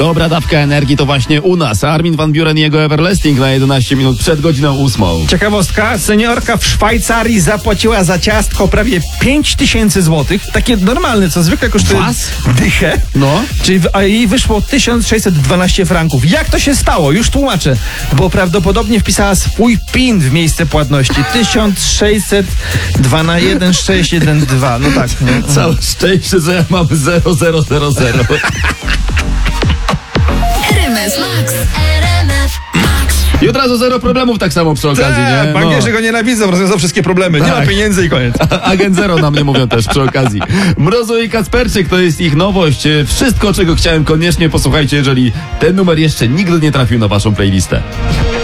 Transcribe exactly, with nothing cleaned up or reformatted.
Dobra dawka energii to właśnie u nas. Armin van Buuren i jego Everlasting na jedenaście minut przed godziną ósmą. Ciekawostka, seniorka w Szwajcarii zapłaciła za ciastko prawie pięć tysięcy złotych. Takie normalne, co zwykle kosztuje Was? dychę. No. Czyli, a jej wyszło tysiąc sześćset dwanaście franków. Jak to się stało? Już tłumaczę. Bo prawdopodobnie wpisała swój PIN w miejsce płatności. tysiąc sześćset dwa na jeden sześć jeden dwa. No tak. Nie? Całe szczęście, że ja mam zero zero zero zero. R M F Max. R M F Max. I od razu zero problemów tak samo przy okazji, Tak, nie? bankierzy go nienawidzą, rozwiązał wszystkie problemy. Nie Tak. ma pieniędzy i koniec. Agent Zero na mnie mówią też przy okazji. Mrozu i Kacperczyk to jest ich nowość. Wszystko, czego chciałem koniecznie, posłuchajcie, jeżeli ten numer jeszcze nigdy nie trafił na waszą playlistę.